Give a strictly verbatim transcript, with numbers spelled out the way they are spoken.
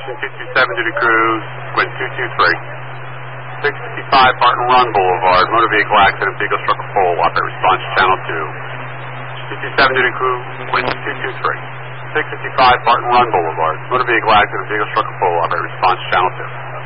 Station two two seven, duty crew, wind two two three. six fifty-five Barton Run Boulevard, motor vehicle accident, vehicle struck a pole, operate response channel two. two two seven, duty crew, wind two two three. six fifty-five Barton Run Boulevard, motor vehicle accident, vehicle struck a pole, operate response channel two.